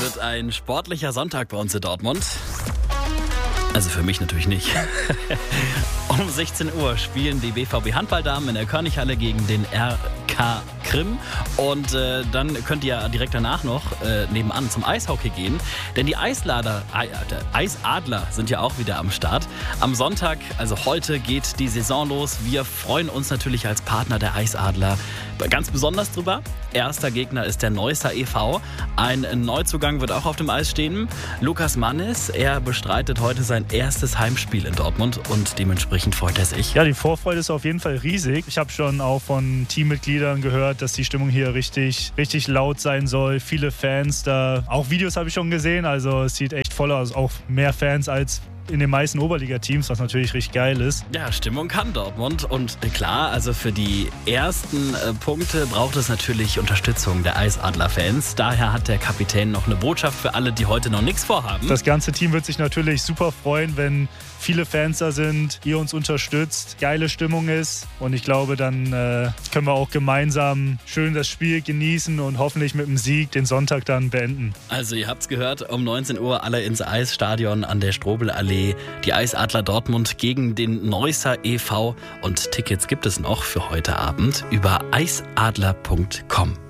wird ein sportlicher Sonntag bei uns in Dortmund. Also für mich natürlich nicht. Um 16 Uhr spielen die BVB Handballdamen in der Körnighalle gegen den RK Krim. Und dann könnt ihr direkt danach noch nebenan zum Eishockey gehen. Denn die Eisadler sind ja auch wieder am Start. Am Sonntag, also heute, geht die Saison los. Wir freuen uns natürlich als Partner der Eisadler ganz besonders drüber. Erster Gegner ist der Neusser e.V. Ein Neuzugang wird auch auf dem Eis stehen. Lukas Mannes, er bestreitet heute sein erstes Heimspiel in Dortmund und dementsprechend freut er sich. Ja, die Vorfreude ist auf jeden Fall riesig. Ich habe schon auch von Teammitgliedern gehört, dass die Stimmung hier richtig laut sein soll. Viele Fans da. Auch Videos habe ich schon gesehen, also es sieht echt voll aus. Auch mehr Fans als in den meisten Oberliga-Teams, was natürlich richtig geil ist. Ja, Stimmung kann Dortmund. Und klar, also für die ersten Punkte braucht es natürlich Unterstützung der Eisadler-Fans. Daher hat der Kapitän noch eine Botschaft für alle, die heute noch nichts vorhaben. Das ganze Team wird sich natürlich super freuen, wenn viele Fans da sind, ihr uns unterstützt, geile Stimmung ist. Und ich glaube, dann können wir auch gemeinsam schön das Spiel genießen und hoffentlich mit dem Sieg den Sonntag dann beenden. Also ihr habt's gehört, um 19 Uhr alle ins Eisstadion an der Strobelallee. Die Eisadler Dortmund gegen den Neusser e.V. Und Tickets gibt es noch für heute Abend über eisadler.com.